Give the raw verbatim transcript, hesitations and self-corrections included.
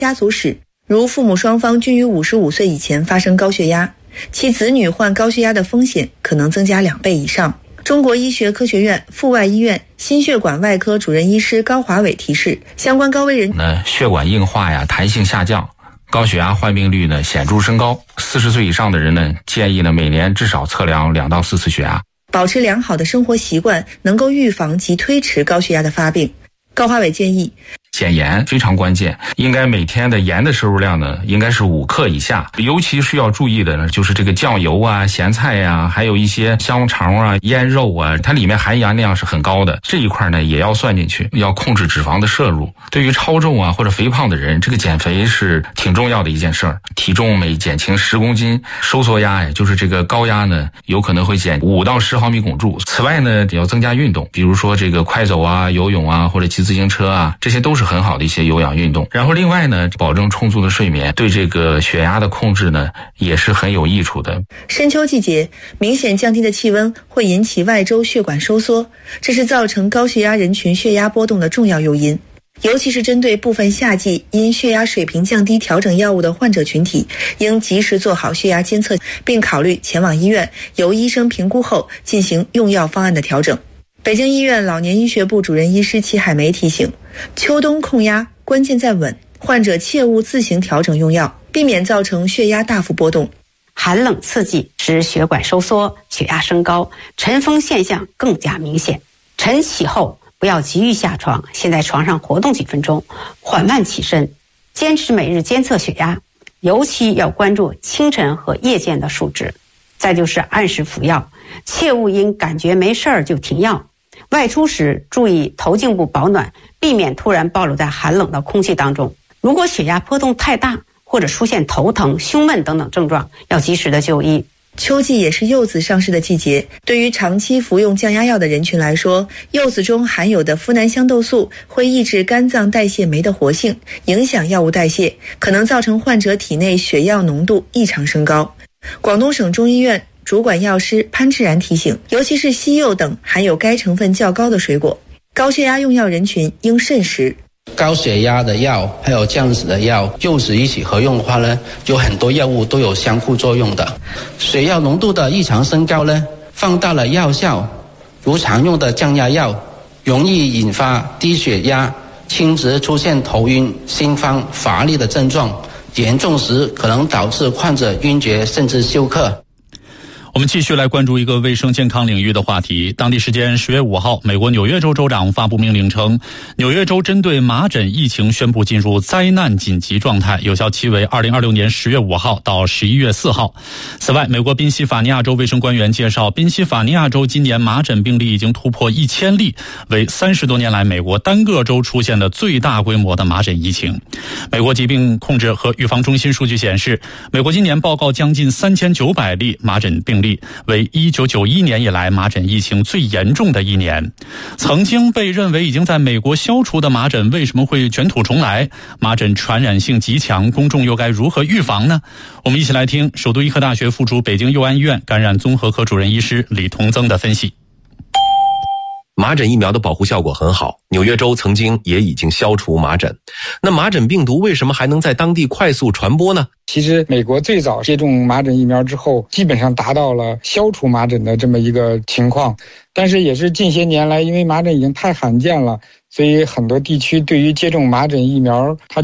家族史，如父母双方均于五十五岁以前发生高血压，其子女患高血压的风险可能增加两倍以上。中国医学科学院阜外医院心血管外科主任医师高华伟提示，相关高危人呢血管硬化呀，弹性下降，高血压患病率呢显著升高。四十岁以上的人呢，建议呢每年至少测量两到四次血压。 保持良好的生活习惯，能够预防及推迟高血压的发病。高华伟建议， 减盐非常关键，应该每天的盐的摄入量呢，应该是五克以下。尤其需要注意的呢，就是这个酱油啊、咸菜呀、啊，还有一些香肠啊、腌肉啊，它里面含盐量是很高的，这一块呢也要算进去，要控制脂肪的摄入。对于超重啊或者肥胖的人，这个减肥是挺重要的一件事儿。体重每减轻十公斤，收缩压呀，就是这个高压呢，有可能会减五到十毫米汞柱。此外呢，也要增加运动，比如说这个快走啊、游泳啊，或者骑自行车啊，这些都是很好的一些有氧运动。然后另外呢，保证充足的睡眠，对这个血压的控制呢也是很有益处的。 深秋季节，明显降低的气温会引起外周血管收缩，这是造成高血压人群血压波动的重要诱因。尤其是针对部分夏季因血压水平降低调整药物的患者群体，应及时做好血压监测，并考虑前往医院由医生评估后进行用药方案的调整。北京医院老年医学部主任医师齐海梅提醒，秋冬控压关键在稳，患者切勿自行调整用药，避免造成血压大幅波动。 寒冷刺激使血管收缩，血压升高，晨风现象更加明显。晨起后不要急于下床，先在床上活动几分钟，缓慢起身，坚持每日监测血压，尤其要关注清晨和夜间的数值。再就是按时服药，切勿因感觉没事儿就停药。外出时注意头颈部保暖，避免突然暴露在寒冷的空气当中。如果血压波动太大，或者出现头疼、胸闷等等症状，要及时的就医。 秋季也是柚子上市的季节，对于长期服用降压药的人群来说，柚子中含有的呋喃香豆素会抑制肝脏代谢酶的活性，影响药物代谢，可能造成患者体内血药浓度异常升高。广东省中医院主管药师潘志然提醒，尤其是西柚等含有该成分较高的水果，高血压用药人群应慎食。 高血压的药还有降脂的药，柚子一起合用的话呢，有很多药物都有相互作用的。血药浓度的异常升高呢，放大了药效，如常用的降压药，容易引发低血压、轻则出现头晕、心慌、乏力的症状，严重时可能导致患者晕厥甚至休克。 我们继续来关注一个卫生健康领域的话题。当地时间十月五号，美国纽约州州长发布命令称，纽约州针对麻疹疫情宣布进入灾难紧急状态，有效期为二零二六年十月五号到十一月四号。此外，美国宾夕法尼亚州卫生官员介绍，宾夕法尼亚州今年麻疹病例已经突破一千例，为三十多年来美国单个州出现的最大规模的麻疹疫情。美国疾病控制和预防中心数据显示，美国今年报告将近三千九百例麻疹病例，为一九九一年以来麻疹疫情最严重的一年。曾经被认为已经在美国消除的麻疹为什么会卷土重来？麻疹传染性极强，公众又该如何预防呢？我们一起来听首都医科大学附属北京佑安医院感染综合科主任医师李同增的分析。 麻疹疫苗的保护效果很好，纽约州曾经也已经消除麻疹。那麻疹病毒为什么还能在当地快速传播呢？ 其实美国最早接种麻疹疫苗之后，基本上达到了消除麻疹的这么一个情况，但是也是近些年来，因为麻疹已经太罕见了，所以很多地区对于接种麻疹疫苗它